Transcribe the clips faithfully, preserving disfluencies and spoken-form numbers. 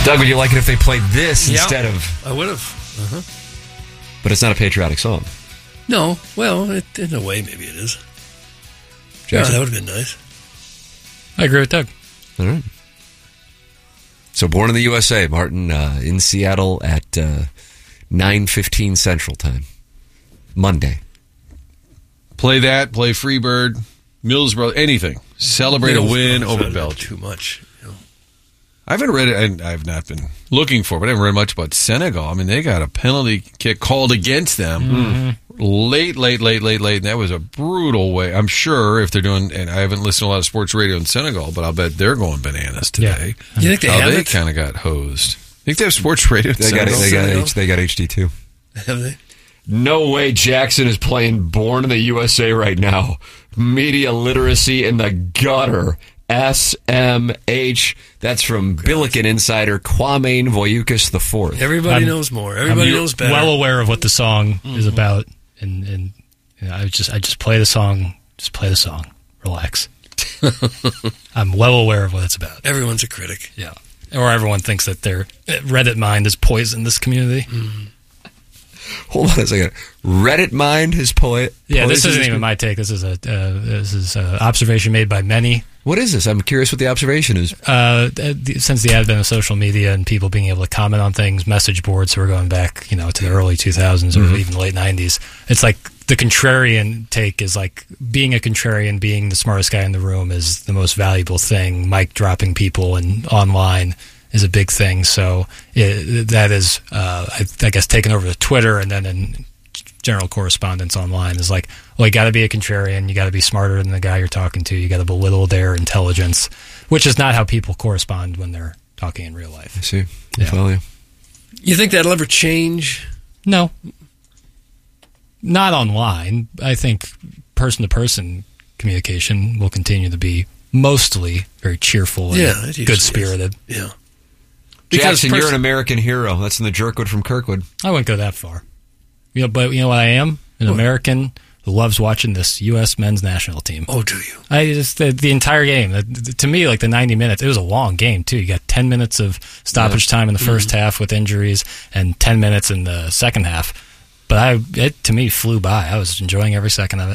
Doug, would you like it if they played this yeah, instead of... I would have. Uh-huh. But it's not a patriotic song. No. Well, it, in a way, maybe it is. Jackson? Yeah, that would have been nice. I agree with Doug. All right. So, Born in the U S A, Martin, uh, in Seattle at uh, nine fifteen Central Time. Monday. Play that, play Freebird, Millsboro, anything. Celebrate a win over Belgium. Too much. You know. I haven't read it, and I've not been looking for it, but I haven't read much about Senegal. I mean, they got a penalty kick called against them Mm-hmm. late, late, late, late, late, and that was a brutal way. I'm sure if they're doing, and I haven't listened to a lot of sports radio in Senegal, but I'll bet they're going bananas today. Yeah. You think they How have they it? kind of got hosed. Think they have sports radio in They got, Senegal? they, got Senegal? H, they got H D two. Have they? No way Jackson is playing Born in the U S A right now. Media literacy in the gutter. S M H. That's from Billiken insider Kwame Voyukas the fourth. Everybody I'm- knows more. Everybody I'm knows better. well aware of what the song Mm-hmm. is about, and and you know, I just I just play the song, just play the song, relax. I'm well aware of what it's about. Everyone's a critic. Yeah, or everyone thinks that their Reddit mind is poisoned this community. Mm. Hold on a second. Reddit mind his poet. Yeah, this poison isn't his- even my take. This is a uh, this is an observation made by many. What is this? I'm curious what the observation is. Uh, the- since the advent of social media and people being able to comment on things, message boards who are going back, you know, to the early two thousands or even late nineties, it's like the contrarian take is like being a contrarian, being the smartest guy in the room is the most valuable thing. Mic dropping people and online is a big thing. So it, that is, uh, I, I guess, taken over to Twitter and then in general correspondence online is like, well, you got to be a contrarian. You got to be smarter than the guy you're talking to. You got to belittle their intelligence, which is not how people correspond when they're talking in real life. I see. I Yeah. follow you. You think that'll ever change? No, not online. I think person-to-person communication will continue to be mostly very cheerful and Yeah, it usually good-spirited. Yeah. Jackson, pers- you're an American hero. That's in the Jerkwood from Kirkwood. I wouldn't go that far. You know, but you know what I am? An What? American who loves watching this U S men's national team. Oh, do you? I just the, the entire game. The, the- to me, like the ninety minutes, it was a long game too. You got ten minutes of stoppage time in the first Mm-hmm. half with injuries, and ten minutes in the second half. But I, it to me flew by. I was enjoying every second of it.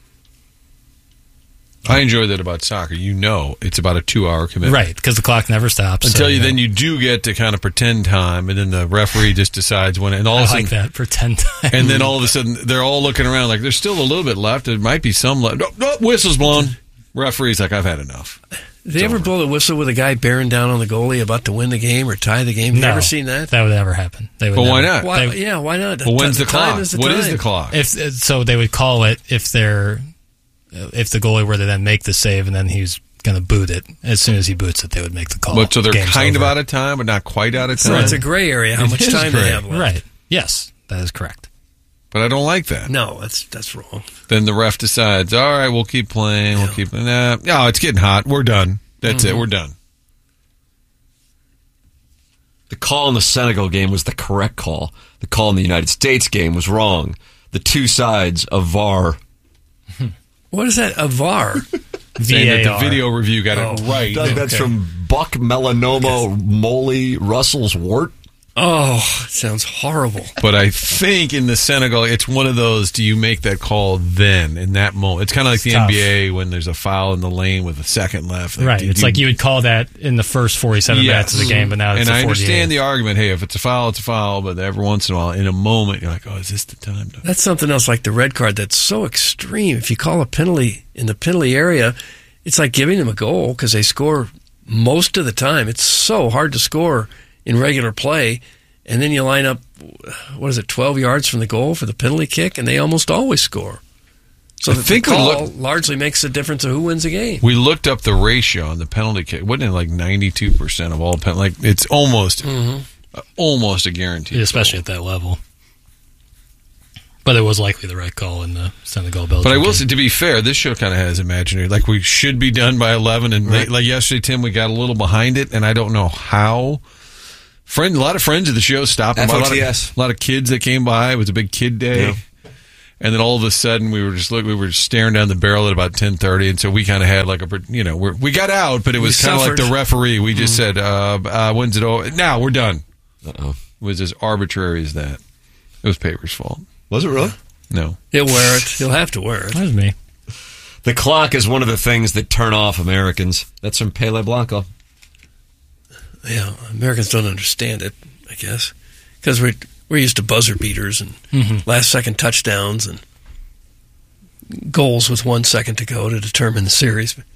I enjoy that about soccer. You know it's about a two-hour commitment. Right, because the clock never stops. Until so, you, know, then you do get to kind of pretend time, and then the referee just decides when, and all I of a sudden, like that pretend time. and then all of a sudden they're all looking around like there's still a little bit left. There might be some left. No, no, whistle's blown. Referee's like, I've had enough. Did they ever blow the whistle with a guy bearing down on the goalie about to win the game or tie the game? Have no, you ever seen that? That would never happen. They would But why never- not? Why, They- yeah, why not? Well, when's the, time clock? Is the What time. is the clock? If so, they would call it if they're if the goalie were to then make the save and then he's going to boot it. As soon as he boots it, they would make the call. But so they're Game's kind over. of out of time, but not quite out of So time. it's a gray area how It much is time gray. they have left. Right. Yes, that is correct. But I don't like that. No, that's that's wrong. Then the ref decides, all right, we'll keep playing. We'll keep. Nah, no, it's getting hot. We're done. That's Mm-hmm. it. We're done. The call in the Senegal game was the correct call. The call in the United States game was wrong. The two sides of V A R. What is that? A V A R? Saying that V A R. the video review got Oh. it right. Doug, that's Okay. from Buck Melanoma Moley Russell's Wart. Oh, it sounds horrible. But I think in the Senegal, it's one of those, do you make that call then, in that moment? It's kind of like It's the tough. N B A when there's a foul in the lane with a second left. Like, Right. do It's like you would call that in the first forty-seven minutes of the game, but now it's And the I forty-eight. understand the argument, hey, if it's a foul, it's a foul, but every once in a while, in a moment, you're like, oh, is this the time to... That's something else like the red card that's so extreme. If you call a penalty in the penalty area, it's like giving them a goal because they score most of the time. It's so hard to score in regular play. And then you line up, what is it, twelve yards from the goal for the penalty kick, and they almost always score. So I the think we call look- largely makes the difference of who wins the game. We looked up the ratio on the penalty kick. Wasn't it like ninety-two percent of all pen? Like, it's almost, Mm-hmm. uh, almost a guarantee. Yeah, especially at that level. But it was likely the right call in the Senegal Belgium. But I will game. say, to be fair, this show kind of has imaginary. Like, we should be done by eleven, and Right. like yesterday, Tim, we got a little behind it, and I don't know how. Friend, a lot of friends of the show stopping by. A lot, F O T S. of, a lot of kids that came by. It was a big kid day. Yeah. And then all of a sudden, we were just look. We were staring down the barrel at about ten thirty, and so we kind of had like a, you know, we're, we got out, but it was kind of like the referee. We just mm-hmm. said, uh, uh, "When's it over?" Now we're done. Uh-oh. It was as arbitrary as that. It was Paper's fault. Was it really? No. He'll wear it. He'll have to wear it. That was me. The clock is one of the things that turn off Americans. That's from Pele Blanco. Yeah, Americans don't understand it, I guess, because we're we're used to buzzer beaters and mm-hmm. last second touchdowns and goals with one second to go to determine the series. But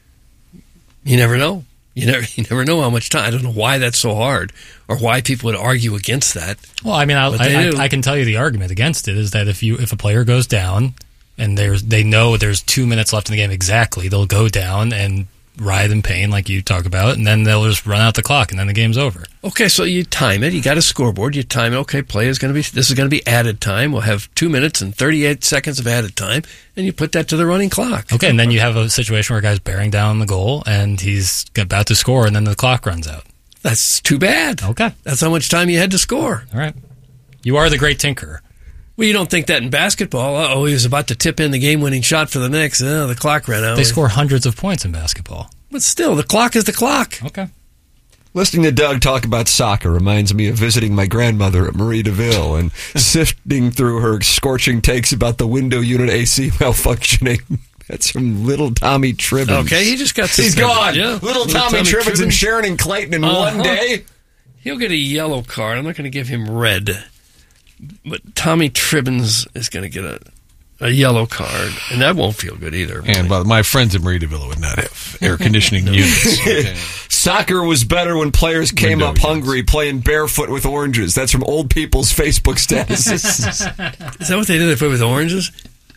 you never know. You never you never know how much time. I don't know why that's so hard, or why people would argue against that. Well, I mean, I, I, I, I can tell you the argument against it is that if you if a player goes down and there's they know there's two minutes left in the game exactly, they'll go down and writhe in pain like you talk about, and then they'll just run out the clock, and then the game's over. Okay, so you time it. You got a scoreboard. You time it. Okay, play is going to be this is going to be added time. We'll have two minutes and thirty-eight seconds of added time, and you put that to the running clock. Okay, and then you have a situation where a guy's bearing down the goal, and he's about to score, and then the clock runs out. That's too bad. Okay, that's how much time you had to score. All right, you are the great tinkerer. Well, you don't think that in basketball. Oh, he was about to tip in the game-winning shot for the Knicks. Oh, the clock ran out. They score hundreds of points in basketball. But still, the clock is the clock. Okay. Listening to Doug talk about soccer reminds me of visiting my grandmother at Marie DeVille and sifting through her scorching takes about the window unit A C malfunctioning. That's from Little Tommy Tribbins. Okay, he just got He's gone. Yeah. Little, Little Tommy, Tommy Tribbins, Tribbins and Sharon and Clayton in uh-huh. one day. He'll get a yellow card. I'm not going to give him red. But Tommy Tribbins is going to get a, a yellow card, and that won't feel good either. Really. And but my friends at Marie DeVille would not have air conditioning units. Okay. Soccer was better when players came Window up units. hungry, playing barefoot with oranges. That's from old people's Facebook statuses. Is that what they did? They played with oranges?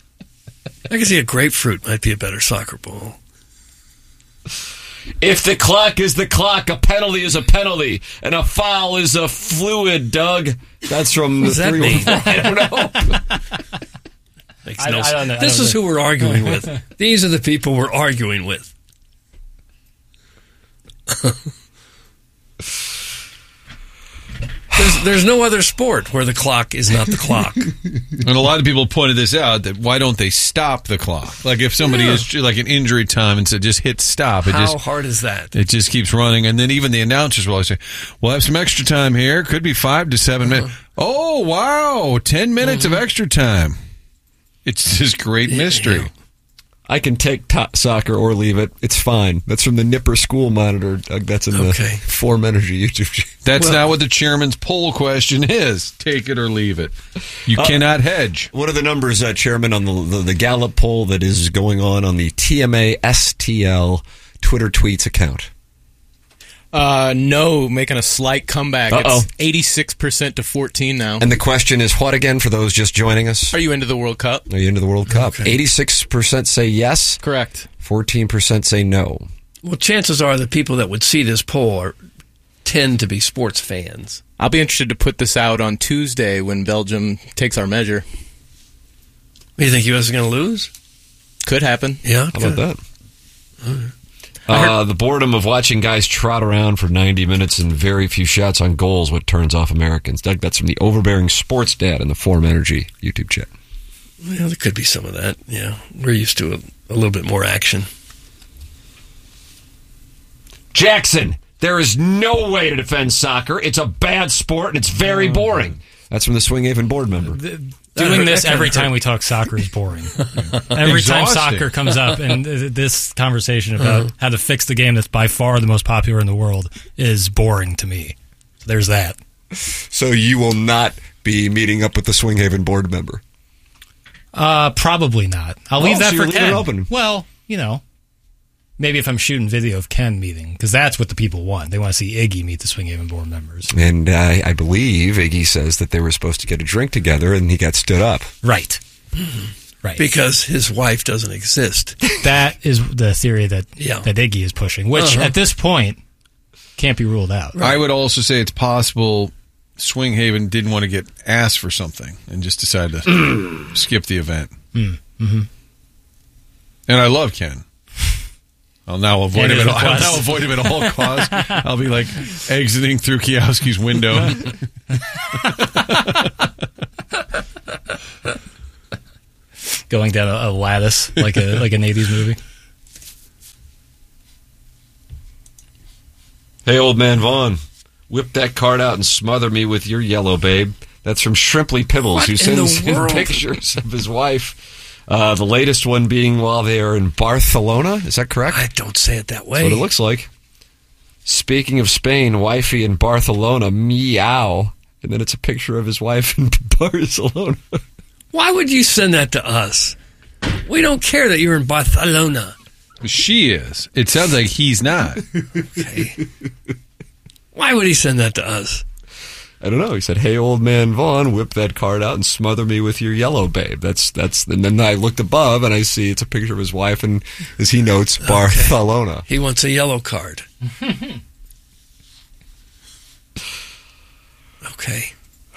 I can see a grapefruit might be a better soccer ball. If the clock is the clock, a penalty is a penalty, and a foul is a fluid, Doug. That's from what the three mean? I don't know. Makes no I, I don't know. This is know. who we're arguing with. These are the people we're arguing with. There's, there's no other sport where the clock is not the clock. And a lot of people pointed this out, that why don't they stop the clock? Like if somebody yeah. is like an injury time and said just hit stop. It How just, hard is that? It just keeps running. And then even the announcers will always say, we'll have some extra time here. Could be five to seven uh-huh. minutes. Oh, wow. Ten minutes uh-huh. of extra time. It's this great mystery. Yeah. I can take top soccer or leave it. It's fine. That's from the Nipper School Monitor. Doug. That's in the okay. Form Energy YouTube channel. That's well, not what the chairman's poll question is. Take it or leave it. You uh, cannot hedge. What are the numbers, uh, Chairman, on the, the the Gallup poll that is going on on the T M A S T L Twitter tweets account? Uh, no, making a slight comeback. Uh-oh. It's eighty-six percent to fourteen now. And the question is what again for those just joining us? Are you into the World Cup? Are you into the World Cup? Okay. eighty-six percent say yes. Correct. fourteen percent say no. Well, chances are the people that would see this poll are, tend to be sports fans. I'll be interested to put this out on Tuesday when Belgium takes our measure. You think U S is going to lose? Could happen. Yeah. How about that? All right. Uh, the boredom of watching guys trot around for ninety minutes and very few shots on goals what turns off Americans. Doug, that's from the Overbearing Sports Dad in the Form Energy YouTube chat. Well, there could be some of that. Yeah, we're used to a, a little bit more action. Jackson, there is no way to defend soccer. It's a bad sport and it's very boring. That's from the Swing Haven board member. The, Doing this every time we talk soccer is boring. Every time soccer comes up, and this conversation about uh-huh. how to fix the game that's by far the most popular in the world is boring to me. So there's that. So you will not be meeting up with the Swing Haven board member? Uh, probably not. I'll leave oh, that so for Ken. Open. Well, you know, maybe if I'm shooting video of Ken meeting, because that's what the people want. They want to see Iggy meet the Swing Haven board members. And uh, I believe Iggy says that they were supposed to get a drink together, and he got stood up. Right. Mm-hmm. Right. Because his wife doesn't exist. That is the theory that, yeah. that Iggy is pushing, which uh-huh. at this point can't be ruled out. Right. I would also say it's possible Swing Haven didn't want to get asked for something and just decided to skip the event. Mm-hmm. And I love Ken. I'll now avoid him. At, I'll now avoid him at all costs. I'll be like exiting through Kiowski's window. going down a, a lattice like a like an eighties movie. Hey, old man Vaughn, whip that card out and smother me with your yellow babe. That's from Shrimply Pibbles, What who in sends the in world? pictures of his wife. Uh, the latest one being while they are in Barcelona. Is that correct? I don't say it that way. That's what it looks like. Speaking of Spain, wifey in Barcelona, meow. And then it's a picture of his wife in Barcelona. Why would you send that to us? We don't care that you're in Barcelona. She is. It sounds like he's not. Okay. Why would he send that to us? I don't know. He said, "Hey, old man Vaughn, whip that card out and smother me with your yellow babe." That's that's. And then I looked above and I see it's a picture of his wife, and as he notes, Barcelona. He wants a yellow card. Okay.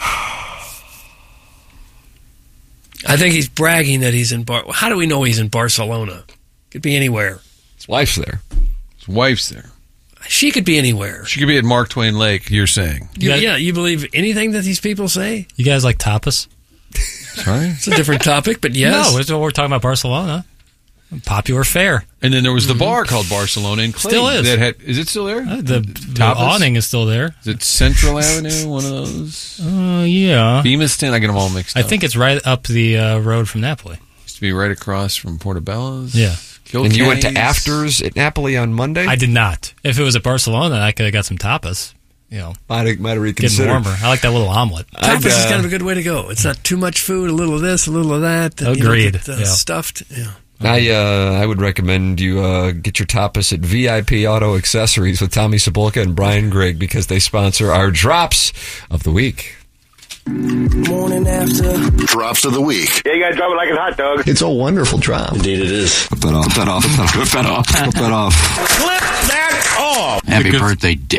I think he's bragging that he's in Bar. How do we know he's in Barcelona? Could be anywhere. His wife's there. His wife's there. She could be anywhere. She could be at Mark Twain Lake, you're saying. You, Yeah. yeah, you believe anything that these people say? You guys like tapas? Sorry? It's a different topic, but yes. No, it's, we're talking about Barcelona. Popular fare. And then there was the bar called Barcelona in Clayton. Still is. That had, is it still there? Uh, the, the Tapas? awning is still there. Is it Central Avenue, one of those? Uh, yeah. Bemiston? I get them all mixed I up. think it's right up the uh, road from Napoli. Used to be right across from Portobello's. Yeah. And you went to Kilkenny's. Afters at Napoli on Monday? I did not. If it was at Barcelona, I could have got some tapas. You know, Might have, might have getting reconsidered. warmer. I like that little omelet. Tapas I'd, is uh, kind of a good way to go. It's not too much food, a little of this, a little of that. and, you know, Agreed. get, uh, Yeah. Stuffed. Yeah. I uh, I would recommend you uh, get your tapas at V I P Auto Accessories with Tommy Cibulka and Brian Grigg because they sponsor our drops of the week. Morning after. Drops of the week. Yeah, you gotta drop it like a hot dog. It's a wonderful drop. Indeed it is. Flip that off. Flip that off. Flip that off. Flip that off. Clip that off. Happy birthday, dick.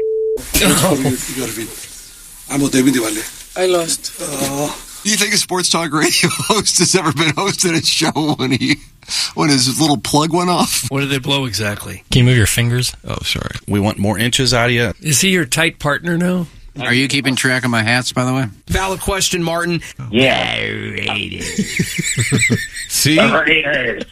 I lost. Do you think a sports talk radio host has ever been hosting a show when he when his little plug went off? What did they blow exactly? Can you move your fingers? Oh, sorry. We want more inches out of you. Is he your tight partner now? Are you keeping track of my hats, by the way? Valid question, Martin. Yeah, Raiders. See? Raiders.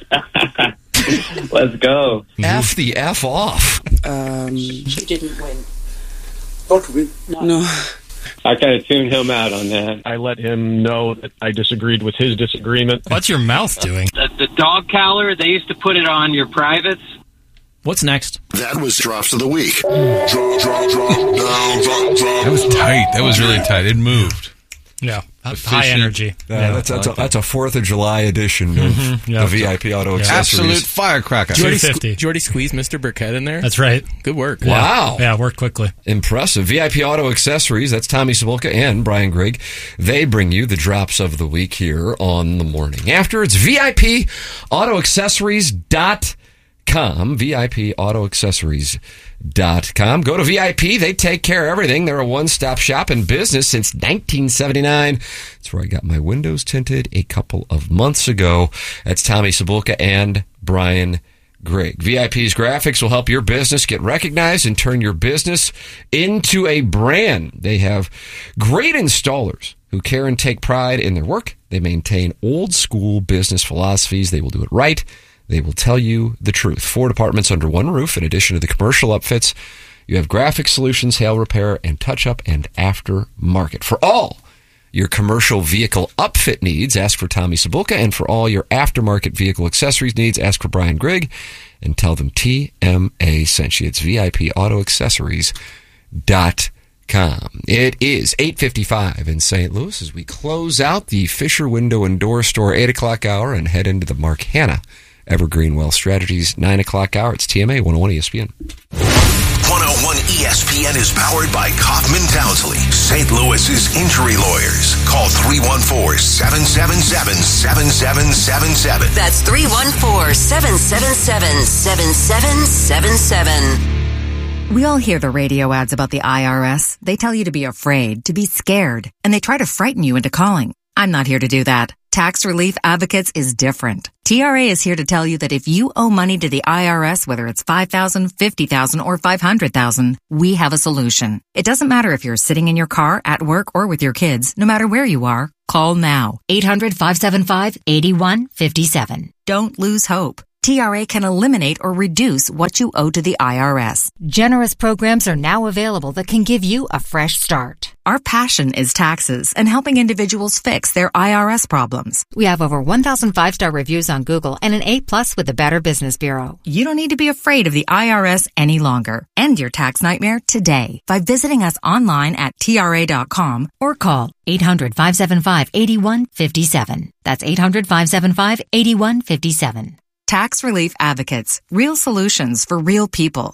Let's go. F the F off. Um, She didn't win. not win. No. I kind of tuned him out on that. I let him know that I disagreed with his disagreement. What's your mouth doing? The, the dog collar, they used to put it on your privates. What's next? That was drops of the week. Drop, drop, drop, down, drop, drop. That was tight. That was really tight. It moved. Yeah. High Efficient. energy. Uh, Yeah, that's I that's, like a, that's a Fourth of July edition of Mhm, yeah. the V I P Auto Yeah. Accessories. Absolute firecracker. Jordy- Jordy, two fifty. sque- Jordy squeezed Mister Burkett in there. That's right. Good work. Yeah. Wow. Yeah, worked quickly. Impressive. V I P Auto Accessories, that's Tommy Cibulka and Brian Grigg. They bring you the drops of the week here on the morning after. It's V I P Auto Accessories dot com. V I P Auto Accessories dot com. Go to V I P. They take care of everything. They're a one-stop shop in business since nineteen seventy-nine. That's where I got my windows tinted a couple of months ago. That's Tommy Cibulka and Brian Grigg. V I P's graphics will help your business get recognized and turn your business into a brand. They have great installers who care and take pride in their work. They maintain old school business philosophies. They will do it right. They will tell you the truth. Four departments under one roof. In addition to the commercial upfits, you have graphic solutions, hail repair, and touch-up and aftermarket. For all your commercial vehicle upfit needs, ask for Tommy Cibulka. And for all your aftermarket vehicle accessories needs, ask for Brian Grigg. And tell them T M A sent you. It's V I P Auto Accessories dot com. It is eight fifty-five in Saint Louis as we close out the Fisher Window and Door Store eight o'clock hour and head into the Mark Hanna Evergreen Wealth Strategies nine o'clock hour. It's T M A one oh one E S P N. one oh one E S P N is powered by Kaufman Townsley, Saint Louis's injury lawyers. Call three one four, seven seven seven, seven seven seven seven. That's three one four, seven seven seven, seven seven seven seven. We all hear the radio ads about the I R S. They tell you to be afraid, to be scared, and they try to frighten you into calling. I'm not here to do that. Tax Relief Advocates is different. T R A is here to tell you that if you owe money to the I R S, whether it's five thousand dollars, fifty thousand dollars, or five hundred thousand dollars, we have a solution. It doesn't matter if you're sitting in your car, at work, or with your kids. No matter where you are, call now. eight hundred, five seven five, eight one five seven. Don't lose hope. T R A can eliminate or reduce what you owe to the I R S. Generous programs are now available that can give you a fresh start. Our passion is taxes and helping individuals fix their I R S problems. We have over one thousand five-star reviews on Google and an A plus with the Better Business Bureau. You don't need to be afraid of the I R S any longer. End your tax nightmare today by visiting us online at T R A dot com or call eight hundred, five seven five, eight one five seven. That's eight hundred, five seven five, eight one five seven. Tax Relief Advocates. Real solutions for real people.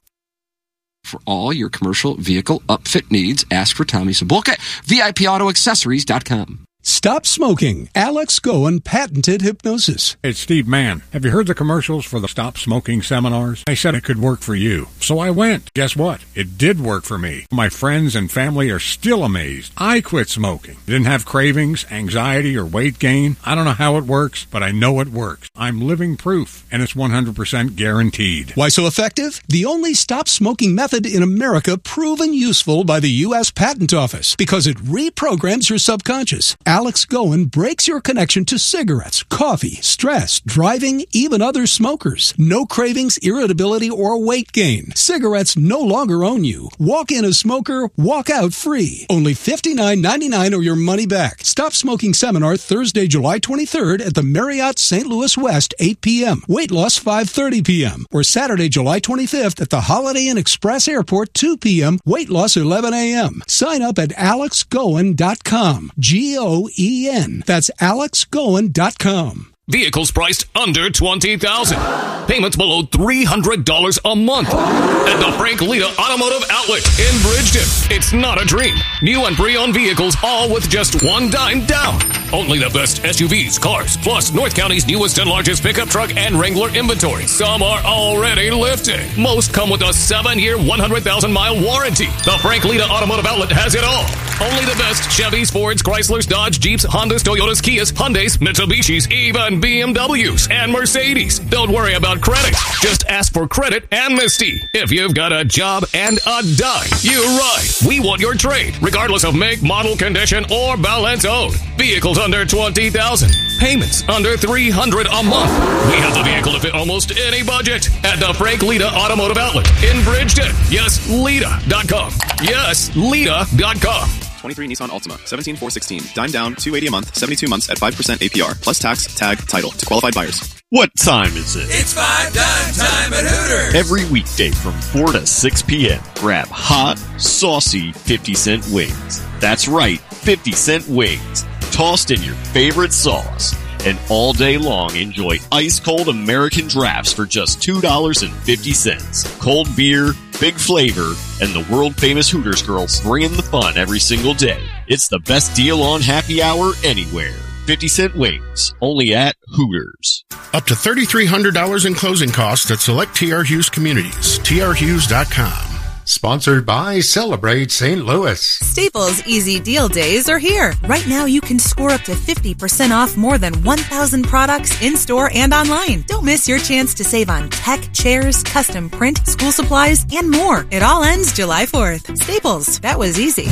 For all your commercial vehicle upfit needs, ask for Tommy Sabulka at V I P Auto Accessories dot com. Stop smoking. Alex Goen patented hypnosis. It's Steve Mann. Have you heard the commercials for the Stop Smoking seminars? I said it could work for you. So I went. Guess what? It did work for me. My friends and family are still amazed. I quit smoking. Didn't have cravings, anxiety, or weight gain. I don't know how it works, but I know it works. I'm living proof, and it's one hundred percent guaranteed. Why so effective? The only stop smoking method in America proven useful by the U S Patent Office because it reprograms your subconscious. Alex Goen breaks your connection to cigarettes, coffee, stress, driving, even other smokers. No cravings, irritability, or weight gain. Cigarettes no longer own you. Walk in a smoker, walk out free. Only fifty-nine ninety-nine or your money back. Stop Smoking Seminar Thursday, July twenty-third at the Marriott Saint Louis West, eight p.m. Weight loss, five thirty p.m. Or Saturday, July twenty-fifth at the Holiday Inn Express Airport, two p.m. Weight loss, eleven a.m. Sign up at alex goen dot com. G O E N. That's alex goen dot com. Vehicles priced under twenty thousand dollars. Payments below three hundred dollars a month. At the Frank Lita Automotive Outlet in Bridgeton. It's not a dream. New and pre-owned vehicles, all with just one dime down. Only the best S U Vs, cars, plus North County's newest and largest pickup truck and Wrangler inventory. Some are already lifted. Most come with a seven-year, one hundred thousand mile warranty. The Frank Lita Automotive Outlet has it all. Only the best Chevys, Fords, Chryslers, Dodge, Jeeps, Hondas, Toyotas, Kias, Hyundais, Mitsubishis, even B M Ws and Mercedes. Don't worry about credit. Just ask for credit amnesty. If you've got a job and a dime, you ride. We want your trade, regardless of make, model, condition, or balance owed. Vehicles under twenty thousand dollars. Payments under three hundred dollars a month. We have the vehicle to fit almost any budget at the Frank Lita Automotive Outlet in Bridgeton. Yes, Lita dot com. Yes, Lita dot com. twenty-three Nissan Altima, seventeen four sixteen, dime down, two eighty a month, seventy-two months at five percent A P R, plus tax, tag, title to qualified buyers. What time is it? It's five dime time at Hooters. Every weekday from four to six p.m. Grab hot, saucy fifty cent wings. That's right, fifty cent wings. Tossed in your favorite sauce. And all day long, enjoy ice-cold American drafts for just two dollars and fifty cents. Cold beer, big flavor, and the world-famous Hooters girls bringing the fun every single day. It's the best deal on happy hour anywhere. fifty cent wings, only at Hooters. Up to three thousand three hundred dollars in closing costs at select T R Hughes communities. T R Hughes dot com. Sponsored by Celebrate Saint Louis. Staples Easy Deal Days are here. Right now, you can score up to fifty percent off more than one thousand products in-store and online. Don't miss your chance to save on tech, chairs, custom print, school supplies, and more. It all ends July fourth. Staples, that was easy.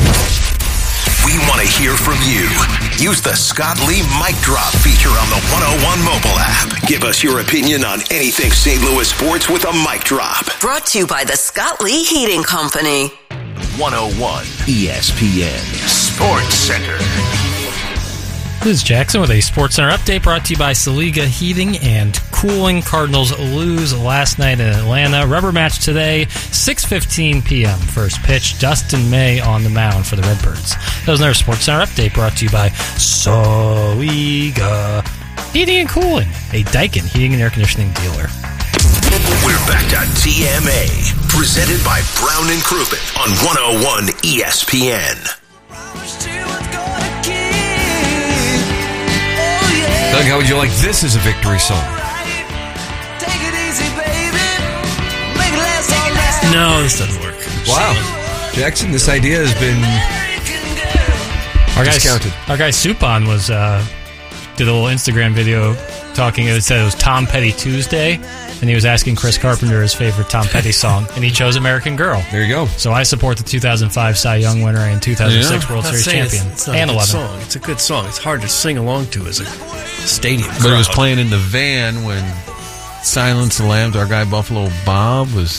We want to hear from you. Use the Scott Lee Mic Drop feature on the one oh one mobile app. Give us your opinion on anything Saint Louis sports with a mic drop. Brought to you by the Scott Lee Heating Company. one oh one E S P N Sports Center. This is Jackson with a Sports Center update brought to you by Saliga Heating and Cooling. Cardinals lose last night in Atlanta. Rubber match today, six fifteen p.m. First pitch, Dustin May on the mound for the Redbirds. That was another Sports Center update brought to you by Saliga Heating and Cooling, a Daikin heating and air conditioning dealer. We're back to T M A, presented by Brown and Crouppen on one oh one E S P N. Doug, how would you like this as a victory song? No, this doesn't work. Wow. Jackson, this idea has been our discounted. Guy, our guy Supon was uh, did a little Instagram video talking. It said it was Tom Petty Tuesday, and he was asking Chris Carpenter his favorite Tom Petty song, and he chose American Girl. There you go. So I support the two thousand five Cy Young winner and two thousand six Yeah. World Not Series saying champion. It's, it's not and a good eleven. song. It's a good song. It's hard to sing along to as a stadium But it was crowd. playing in the van when Silence of the Lambs, our guy Buffalo Bob was